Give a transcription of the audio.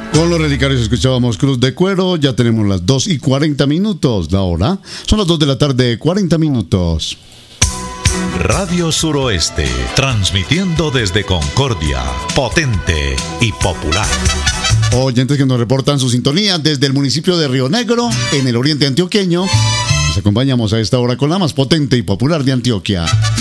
Con los Relicarios escuchábamos Cruz de Cuero. Ya tenemos las 2:40. La hora son las 2 de la tarde, 40 minutos. Radio Suroeste, transmitiendo desde Concordia, potente y popular. Oyentes que nos reportan su sintonía desde el municipio de Río Negro, en el oriente antioqueño. Nos acompañamos a esta hora con la más potente y popular de Antioquia.